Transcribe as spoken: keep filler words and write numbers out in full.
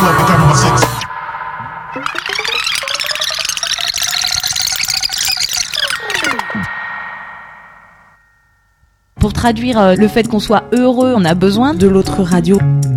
Pour traduire le fait qu'on soit heureux, on a besoin de l'autre radio.